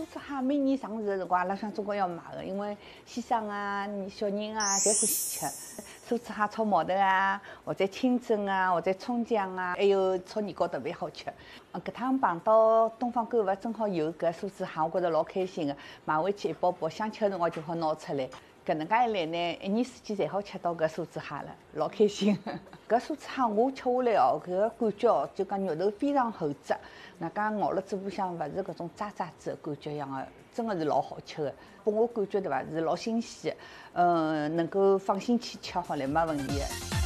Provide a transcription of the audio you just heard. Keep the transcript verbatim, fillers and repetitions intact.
蔬菜哈，每年上市的辰光，阿拉想总归要买的，因为先生啊、小人啊，侪欢喜吃。蔬菜哈炒毛豆啊，或者清蒸啊，或者葱姜啊，还有炒年糕特别好吃。呃，搿趟碰到东方购物，正好有搿蔬菜哈，我觉着老开心的。买回去一包包，想吃的辰光就好拿出来。搿能介一来呢，一年四季侪好吃到搿蔬菜哈了，老开心。搿蔬菜哈我吃下来哦，搿个感觉哦，就讲肉头非常厚质，外加咬了嘴巴向，勿是搿种渣渣子的感觉一样的，真的是老好吃的。拨我感觉对伐，是老新鲜的，呃，能够放心去吃好了，没问题的。